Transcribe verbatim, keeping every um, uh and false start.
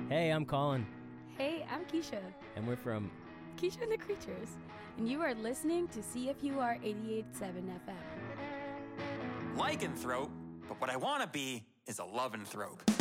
Hey, I'm Colin. Hey, I'm Keisha. And we're from Keisha and the Creatures. And you are listening to C F U R eighty-eight point seven F M. Lycanthrope, but what I want to be is a loventhrope.